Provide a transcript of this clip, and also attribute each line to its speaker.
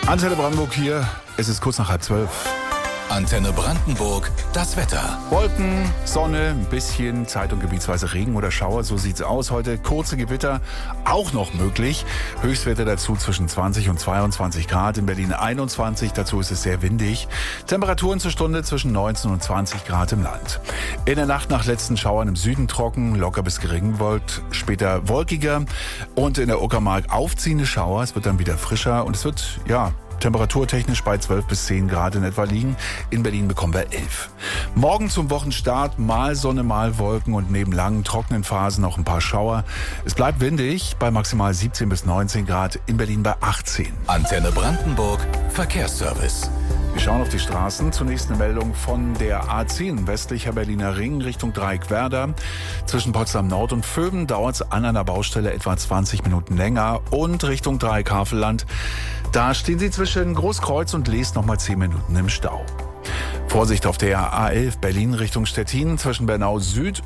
Speaker 1: Antenne Brandenburg hier, es ist kurz nach 11:30.
Speaker 2: Antenne Brandenburg, das Wetter.
Speaker 1: Wolken, Sonne, ein bisschen Zeit- und gebietsweise Regen oder Schauer, so sieht's aus. Heute kurze Gewitter, auch noch möglich. Höchstwerte dazu zwischen 20 und 22 Grad, in Berlin 21, dazu ist es sehr windig. Temperaturen zur Stunde zwischen 19 und 20 Grad im Land. In der Nacht nach letzten Schauern im Süden trocken, locker bis gering bewölkt, später wolkiger und in der Uckermark aufziehende Schauer. Es wird dann wieder frischer und es wird, temperaturtechnisch bei 12 bis 10 Grad in etwa liegen. In Berlin bekommen wir 11. Morgen zum Wochenstart mal Sonne, mal Wolken und neben langen trockenen Phasen auch ein paar Schauer. Es bleibt windig bei maximal 17 bis 19 Grad, in Berlin bei 18.
Speaker 2: Antenne Brandenburg, Verkehrsservice.
Speaker 1: Wir schauen auf die Straßen. Zunächst eine Meldung von der A10, westlicher Berliner Ring Richtung Dreieck-Werder. Zwischen Potsdam Nord und Vöben dauert es an einer Baustelle etwa 20 Minuten länger. Und Richtung Dreieck-Havelland, da stehen Sie zwischen Großkreuz und Lees nochmal 10 Minuten im Stau. Vorsicht auf der A11 Berlin Richtung Stettin zwischen Bernau Süd